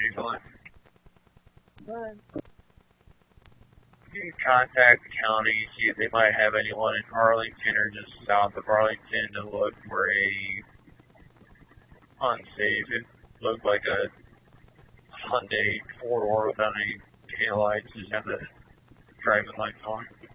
usually. Alright. You can contact the county, see if they might have anyone in Arlington or just south of Arlington to look for a unsafe. It looked like a Hyundai 4-door without any taillights, just had the driving lights on.